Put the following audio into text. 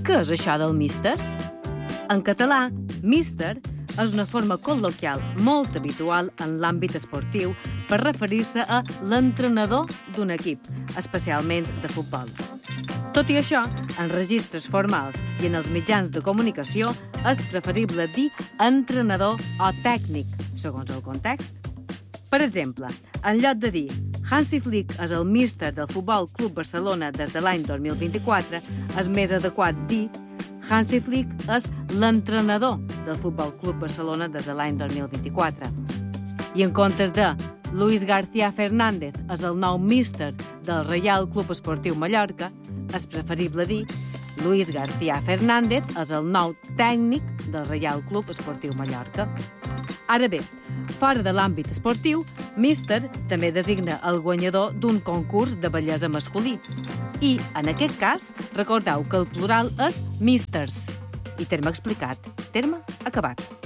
Què és això del míster? En català, míster és una forma col·loquial molt habitual en l'àmbit esportiu per referir-se a l'entrenador d'un equip, especialment de futbol. Tot i això, en registres formals i en els mitjans de comunicació és preferible dir entrenador o tècnic, segons el context. Per exemple, en lloc de dir Hansi Flick és el míster del Futbol Club Barcelona des de l'any 2024, és més adequat dir Hansi Flick és l'entrenador del Futbol Club Barcelona des de l'any 2024. I en comptes de Luis García Fernández és el nou míster del Reial Club Esportiu Mallorca, és preferible dir Luis García Fernández és el nou tècnic del Reial Club Esportiu Mallorca. Ara bé, fora de l'àmbit esportiu, míster també designa el guanyador d'un concurs de bellesa masculí. I, en aquest cas, recordeu que el plural és místers. I terme explicat, terme acabat.